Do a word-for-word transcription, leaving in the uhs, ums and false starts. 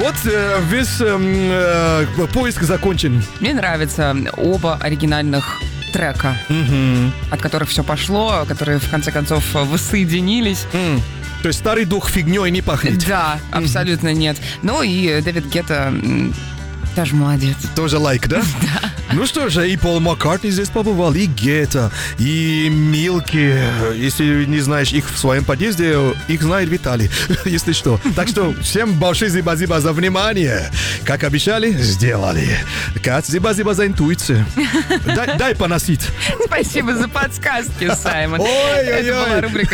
Вот э, весь э, э, поиск закончен. Мне нравятся оба оригинальных трека, Мгм. от которых все пошло, которые в конце концов воссоединились. М. То есть старый дух фигней не пахнет. Да, абсолютно нет. Ну и Дэвид Гетта м, тоже молодец. Тоже лайк, да? Да. Ну что же, и Пол Маккартни здесь побывал, и Гетта, и Милки. Если не знаешь их в своем подъезде, их знает Виталий, если что. Так что всем большое спасибо за внимание. Как обещали, сделали. Кат, спасибо за интуицию. Дай, дай поносить. Спасибо за подсказки, Саймон. Ой-ой-ой. Это была рубрика